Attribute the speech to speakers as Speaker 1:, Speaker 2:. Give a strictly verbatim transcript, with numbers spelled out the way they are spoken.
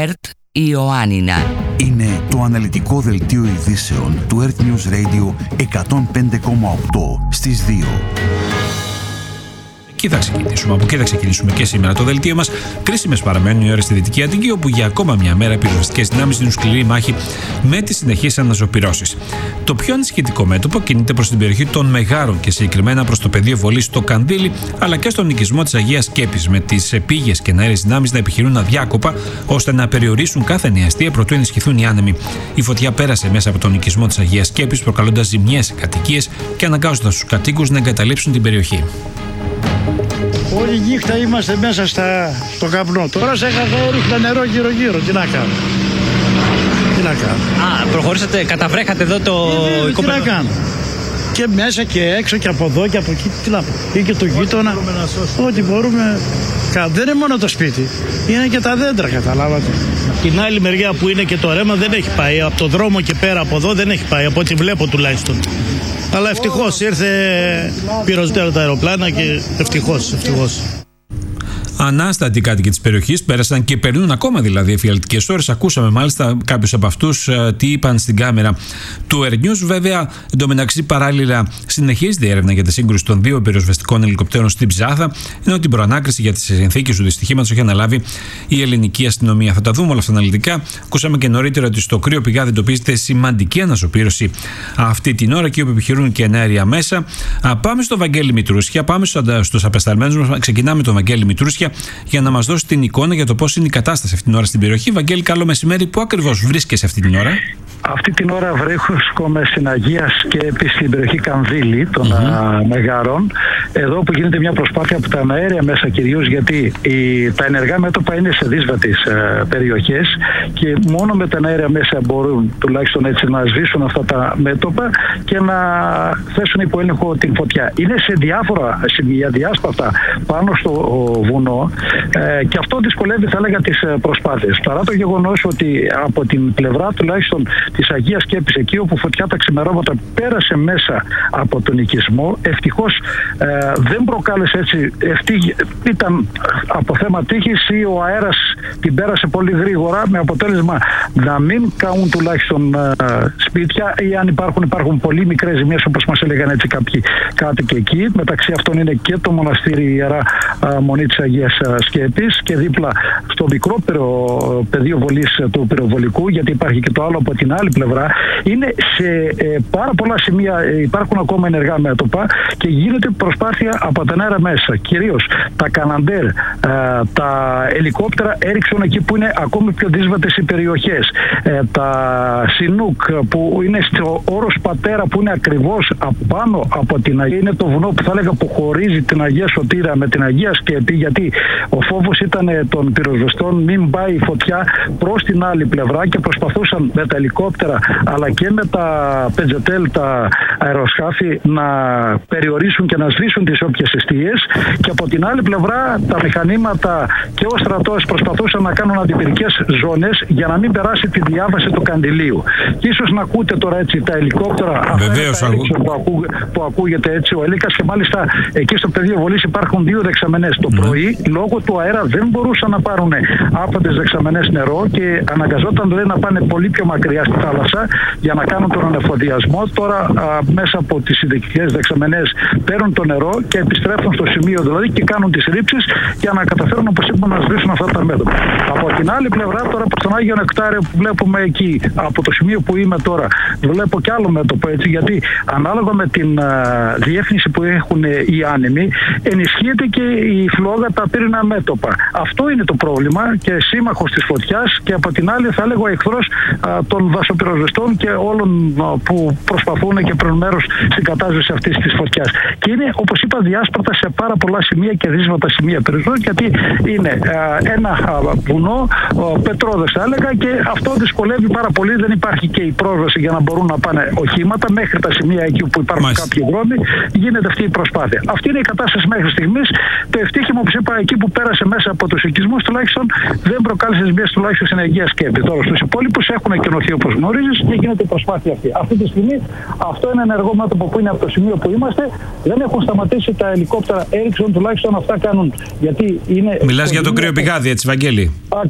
Speaker 1: ΕΡΤ Ιωάννινα.
Speaker 2: Είναι το αναλυτικό δελτίο ειδήσεων του ΕΡΤ News Radio εκατόν πέντε κόμμα οκτώ στις δύο.
Speaker 3: Εκεί θα ξεκινήσουμε. Από εκεί θα ξεκινήσουμε και σήμερα το δελτίο μας. Κρίσιμες παραμένουν οι ώρες στη Δυτική Αττική, όπου για ακόμα μια μέρα οι πυροσβεστικές δυνάμεις δίνουν σκληρή μάχη με τις συνεχείς αναζωπυρώσεις. Το πιο ανησυχητικό μέτωπο κινείται προς την περιοχή των Μεγάρων και συγκεκριμένα προς το πεδίο βολής στο Κανδύλι, αλλά και στον οικισμό της Αγίας Σκέπης, με τις πήγες και αέριες δυνάμεις να επιχειρούν αδιάκοπα ώστε να περιορίσουν κάθε νεαστία προτού ενισχυθούν οι άνεμοι. Η φωτιά πέρασε μέσα από τον οικισμό της Αγίας Σκέπης, προκαλώντας ζημιές σε κατοικίες και αναγκάζοντας τους κατοίκους να εγκαταλείψουν την περιοχή.
Speaker 4: Όλη νύχτα είμαστε μέσα στα, στο καπνό. Τώρα σε είχα ρίχνει νερό γύρω-γύρω. Τι να κάνω. Τι να κάνω.
Speaker 5: Α, προχωρήσατε, καταβρέχατε εδώ το
Speaker 4: ε, τι να κάνω. Και μέσα και έξω και από εδώ και από εκεί. Τι να πω. Ή και το γείτονα. Ό,τι μπορούμε. Δεν είναι μόνο το σπίτι. Είναι και τα δέντρα, καταλάβατε. Την άλλη μεριά που είναι και το ρέμα δεν έχει πάει. Από το δρόμο και πέρα από εδώ δεν έχει πάει. Από ό,τι βλέπω τουλάχιστον. Αλλά ευτυχώς ήρθε πυροσβέστερα τα αεροπλάνα και ευτυχώς, ευτυχώς.
Speaker 3: Ανάστατοι κάτοικοι της περιοχής πέρασαν και περνούν ακόμα δηλαδή εφιαλτικές ώρες. Ακούσαμε μάλιστα κάποιους από αυτούς uh, τι είπαν στην κάμερα του Ερνιούς. Βέβαια, εντωμεταξύ παράλληλα συνεχίζεται η έρευνα για τη σύγκρουση των δύο πυροσβεστικών ελικοπτέρων στην Ψάθα, ενώ την προανάκριση για τις συνθήκες του δυστυχήματος έχει αναλάβει η ελληνική αστυνομία. Θα τα δούμε όλα αυτά αναλυτικά. Ακούσαμε και νωρίτερα ότι στο κρύο πηγάδι εντοπίζεται σημαντική αναζωπήρωση αυτή την ώρα και όπου επιχειρούν και ενέργεια μέσα. Α, πάμε στο Βαγγέλη Μητρούσια, πάμε στους απεσταλμένους μας. Ξεκινάμε τον Βαγγέλη Μητρούσια για να μας δώσει την εικόνα για το πώς είναι η κατάσταση αυτή την ώρα στην περιοχή. Βαγγέλη, καλό μεσημέρι. Πού ακριβώς βρίσκεσαι αυτή την ώρα?
Speaker 6: Αυτή την ώρα βρίσκομαι στην Αγία Σκέπη, στην περιοχή Κανδύλι των mm-hmm. Μεγάρων. Εδώ που γίνεται μια προσπάθεια από τα αέρια μέσα κυρίως, γιατί η, τα ενεργά μέτωπα είναι σε δύσβατες ε, περιοχές και μόνο με τα αέρια μέσα μπορούν τουλάχιστον έτσι να σβήσουν αυτά τα μέτωπα και να θέσουν υπό έλεγχο την φωτιά. Είναι σε διάφορα σημεία διάσπαρτα πάνω στο βουνό ε, και αυτό δυσκολεύει, θα έλεγα, τις προσπάθειες. Παρά το γεγονός ότι από την πλευρά τουλάχιστον της Αγίας Σκέπης, εκεί όπου φωτιά τα ξημερώματα πέρασε μέσα από τον οικισμό, ευτυχώς ε, δεν προκάλεσε έτσι, ευτυχ, ήταν από θέμα τύχης ή ο αέρας την πέρασε πολύ γρήγορα, με αποτέλεσμα να μην καούν τουλάχιστον ε, σπίτια, ή αν υπάρχουν, υπάρχουν πολύ μικρές ζημίες όπως μας έλεγαν έτσι κάποιοι κάτοικοι εκεί. Μεταξύ αυτών είναι και το μοναστήρι Ιερά ε, Μονή της Αγίας Σκέπης και δίπλα στο μικρότερο πεδίο βολής του πυροβολικού, γιατί υπάρχει και το άλλο από την άλλη πλευρά. Είναι σε ε, πάρα πολλά σημεία, ε, υπάρχουν ακόμα ενεργά μέτωπα και γίνεται προσπάθεια από τα νερά μέσα. Κυρίως τα καναντέρ, ε, τα ελικόπτερα έριξαν εκεί που είναι ακόμη πιο δύσβατες οι περιοχές. Ε, τα Σινούκ που είναι στο όρος Πατέρα, που είναι ακριβώς απάνω από την Αγία, είναι το βουνό που θα έλεγα που χωρίζει την Αγία Σωτήρα με την Αγία Σκέπη, γιατί ο φόβος ήταν των πυροσβεστών μην πάει η φωτιά προς την άλλη πλευρά και προσπαθούσαν με τα ελικόπτερα αλλά και με τα πετζετέλ, τα αεροσκάφη, να περιορίσουν και να σβήσουν τις όποιες αιστείες, και από την άλλη πλευρά τα μηχανήματα και ο στρατός προσπαθούσαν να κάνουν αντιπυρικές ζώνες για να μην περάσει τη διάβαση του Καντιλίου. Και ίσως να ακούτε τώρα έτσι τα ελικόπτερα,
Speaker 3: βεβαίως,
Speaker 6: αυτά που, ακού, που ακούγεται έτσι ο Ελίκας, και μάλιστα εκεί στο πεδίο βολής υπάρχουν δύο δεξαμενές. Το πρωί λόγω του αέρα δεν μπορούσαν να πάρουν από τις δεξαμενές νερό και αναγκαζόταν δηλαδή να πάνε πολύ πιο μακριά στη θάλασσα για να κάνουν τον ανεφοδιασμό. Τώρα α, μέσα από τις ειδικές δεξαμενές παίρνουν το νερό και επιστρέφουν στο σημείο δηλαδή και κάνουν τις ρήψεις για να καταφέρουν, όπως είπαμε, να σβήσουν αυτά τα μέτωπα. Από την άλλη πλευρά τώρα προς τον Άγιο Νεκτάριο που βλέπουμε εκεί, από το σημείο που είμαι τώρα, βλέπω κι άλλο μέτωπο έτσι, γιατί ανάλογα με την α, διεύθυνση που έχουν οι άνεμοι ενισχύεται και η φλόγα, τα πύρινα μέτωπα. Αυτό είναι το πρόβλημα και σύμμαχος της φωτιάς, και από την άλλη θα λέγω εχθρός α, των δασοπυροσβεστών και όλων α, που προσπαθούν και παίρνουν μέρος στην κατάσβεση αυτής της φωτιάς. Και είναι, όπως είπα, διάσπαρτα σε πάρα πολλά σημεία και δύσβατα σημεία περισσότερο, γιατί είναι α, ένα α, βουνό, α, πετρόδες θα έλεγα, και αυτό δυσκολεύει πάρα πολύ. Δεν υπάρχει και η πρόσβαση για να μπορούν να πάνε οχήματα μέχρι τα σημεία εκεί που υπάρχουν Μάλιστα. κάποιοι δρόμοι. Γίνεται αυτή η προσπάθεια. Αυτή είναι η κατάσταση μέχρι στιγμής. Το ευτύχημα, όπως είπα, εκεί που πέρασε μέσα από τους οικισμούς τουλάχιστον δεν προκάλεσε ζημιές, τουλάχιστον στην Αγία Σκέπη. Τώρα στους υπόλοιπους έχουν εκκοινωθεί, όπως γνωρίζεις, και γίνεται η προσπάθεια αυτή. Αυτή τη στιγμή αυτό είναι ενεργό μέτωπο που είναι από το σημείο που είμαστε. Δεν έχουν σταματήσει τα ελικόπτερα Ericsson, τουλάχιστον αυτά κάνουν. Γιατί είναι.
Speaker 3: Μιλάς για το κρύο πηγάδι, έτσι, Βαγγέλη?